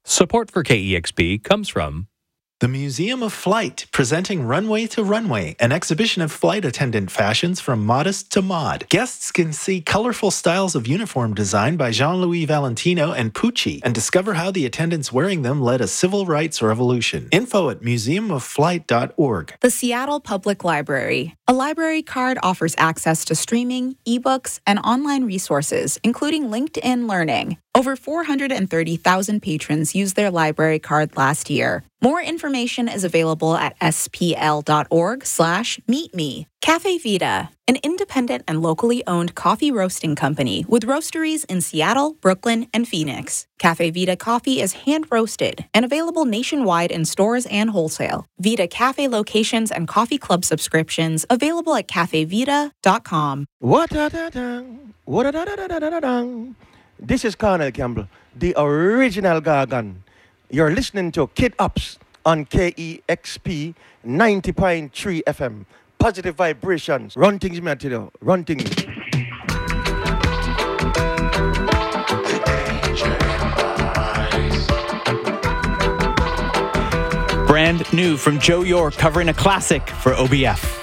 Support for KEXP comes from the Museum of Flight, presenting Runway to Runway, an exhibition of flight attendant fashions from modest to mod. Guests can see colorful styles of uniform design by Jean-Louis Valentino and Pucci and discover how the attendants wearing them led a civil rights revolution. Info at museumofflight.org. The Seattle Public Library. A library card offers access to streaming, ebooks, and online resources, including LinkedIn Learning. Over 430,000 patrons used their library card last year. More information is available at spl.org/meetme. Cafe Vita, an independent and locally owned coffee roasting company with roasteries in Seattle, Brooklyn, and Phoenix. Cafe Vita coffee is hand-roasted and available nationwide in stores and wholesale. Vita Cafe locations and coffee club subscriptions available at cafevita.com. This is Colonel Campbell, the original Gargan. You're listening to Kid Ups on KEXP 90.3 FM. Positive vibrations. Run things, me, I tell you. Run things. Brand new from Joe York, covering a classic for OBF.